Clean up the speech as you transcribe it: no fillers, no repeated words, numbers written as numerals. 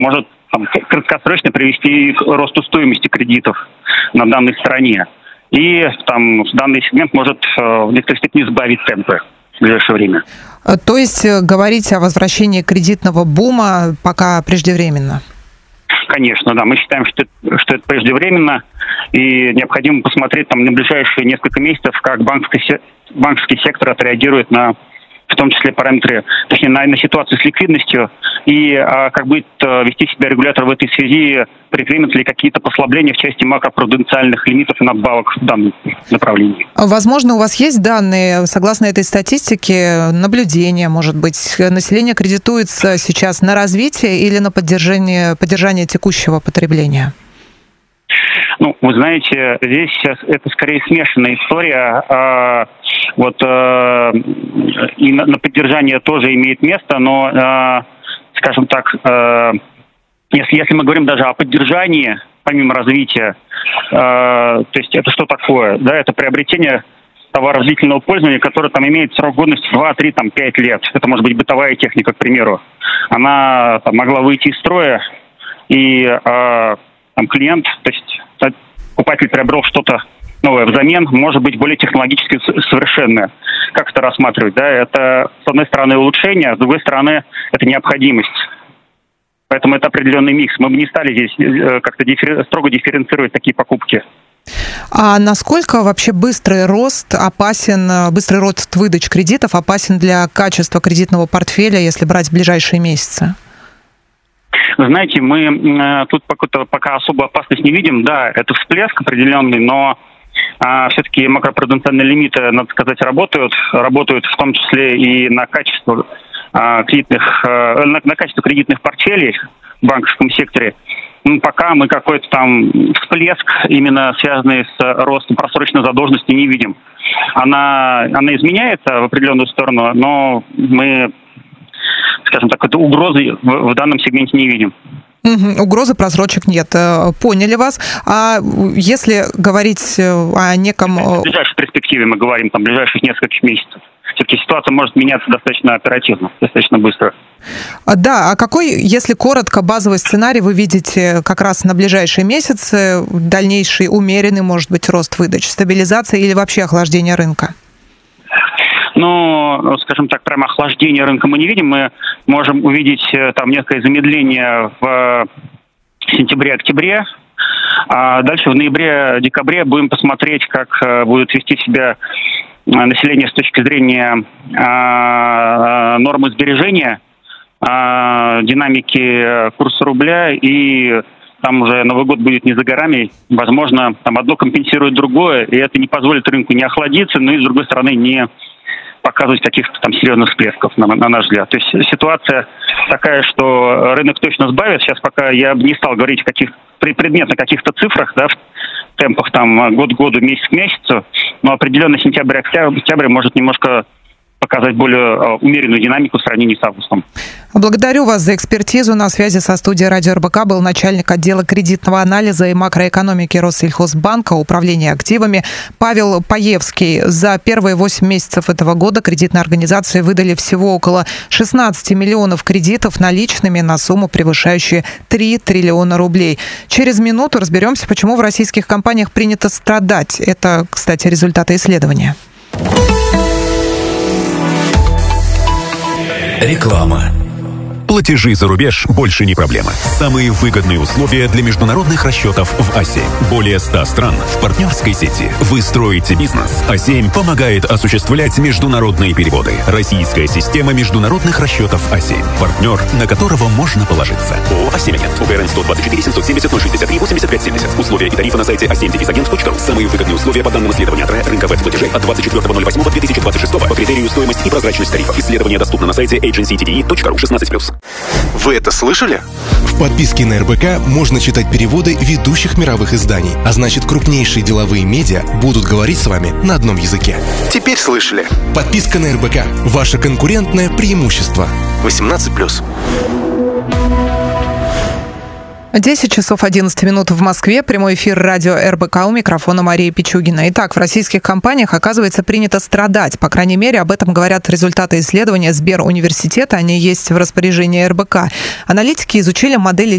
может краткосрочно привести к росту стоимости кредитов на данной стране. И там данный сегмент может в некоторой степени сбавить темпы в ближайшее время. То есть говорить о возвращении кредитного бума пока преждевременно? Конечно, да. Мы считаем, что это преждевременно, и необходимо посмотреть там на ближайшие несколько месяцев, как банковский сектор отреагирует на, в том числе, параметры, точнее, на ситуацию с ликвидностью, и как будет вести себя регулятор в этой связи, предпримет ли какие-то послабления в части макропруденциальных лимитов и надбавок в данном направлении. Возможно, у вас есть данные, согласно этой статистике, наблюдения, может быть, население кредитуется сейчас на развитие или на поддержание текущего потребления? Ну, вы знаете, здесь это скорее смешанная история. И на поддержание тоже имеет место, но, скажем так, если мы говорим даже о поддержании, помимо развития, то есть это что такое? Да, это приобретение товаров длительного пользования, который там имеет срок годности 2, 3, 5 лет. Это может быть бытовая техника, к примеру. Она там могла выйти из строя, и клиент, то есть покупатель приобрел что-то новое взамен, может быть более технологически совершенное. Как это рассматривать? Да, это, с одной стороны, улучшение, а с другой стороны, это необходимость. Поэтому это определенный микс. Мы бы не стали здесь как-то строго дифференцировать такие покупки. А насколько вообще быстрый рост выдач кредитов опасен для качества кредитного портфеля, если брать в ближайшие месяцы? Вы знаете, мы тут пока особую опасность не видим. Да, это всплеск определенный, но все-таки макропруденциальные лимиты, надо сказать, работают в том числе и на качество на качество кредитных портфелей в банковском секторе. Пока мы какой-то там всплеск, именно связанный с ростом просроченной задолженности, не видим. Она изменяется в определенную сторону, но мы, скажем так, этой угрозы в данном сегменте не видим. Угрозы просрочек нет. Поняли вас. А если говорить о неком... В ближайшей перспективе мы говорим, там, ближайших нескольких месяцев. Все-таки ситуация может меняться достаточно оперативно, достаточно быстро. Да, а какой, если коротко, базовый сценарий вы видите как раз на ближайшие месяцы? Дальнейший умеренный, может быть, рост выдач, стабилизация или вообще охлаждение рынка? Ну, скажем так, прямо охлаждение рынка мы не видим. Мы можем увидеть там некое замедление в сентябре-октябре. А дальше в ноябре-декабре будем посмотреть, как будет вести себя население с точки зрения нормы сбережения, динамики курса рубля, и там уже Новый год будет не за горами. Возможно, там одно компенсирует другое, и это не позволит рынку не охладиться, но и, с другой стороны, не показывать каких-то там серьезных всплесков, на наш взгляд. То есть ситуация такая, что рынок точно сбавит. Сейчас пока я бы не стал говорить предметно каких-то цифрах, да, в темпах там год к году, месяц к месяцу, но определенно сентябрь может немножко показать более умеренную динамику в сравнении с августом. Благодарю вас за экспертизу. На связи со студией Радио РБК был начальник отдела кредитного анализа и макроэкономики Россельхозбанка, управления активами Павел Паевский. За первые 8 месяцев этого года кредитные организации выдали всего около 16 миллионов кредитов наличными на сумму, превышающую 3 триллиона рублей. Через минуту разберемся, почему в российских компаниях принято страдать. Это, кстати, результаты исследования. Реклама. Платежи за рубеж больше не проблема. Самые выгодные условия для международных расчетов в А7. Более 100 стран в партнерской сети. Вы строите бизнес. А7 помогает осуществлять международные переводы. Российская система международных расчетов А7. Партнер, на которого можно положиться. ООО «А7-Агент». УГРН 124 770 063 85 70. Условия и тарифы на сайте a7-agent.ru. Самые выгодные условия по данным исследования от рынка веб-платежей от 24.08.2026 по критерию стоимость и прозрачность тарифов. Исследование доступно на сайте agencytde.ru 16+. Вы это слышали? В подписке на РБК можно читать переводы ведущих мировых изданий, а значит, крупнейшие деловые медиа будут говорить с вами на одном языке. Теперь слышали. Подписка на РБК – ваше конкурентное преимущество. 18+. 10 часов 11 минут в Москве. Прямой эфир радио РБК, у микрофона Мария Пичугина. Итак, в российских компаниях, оказывается, принято страдать. По крайней мере, об этом говорят результаты исследования Сберуниверситета. Они есть в распоряжении РБК. Аналитики изучили модели